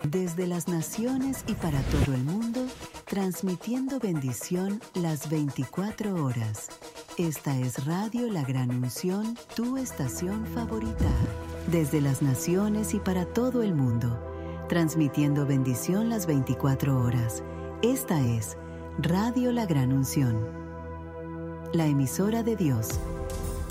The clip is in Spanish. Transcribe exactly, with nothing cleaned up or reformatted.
Desde las naciones y para todo el mundo, transmitiendo bendición las veinticuatro horas. Esta es Radio La Gran Unción, tu estación favorita. Desde las naciones y para todo el mundo, transmitiendo bendición las veinticuatro horas. Esta es Radio La Gran Unción, la emisora de Dios,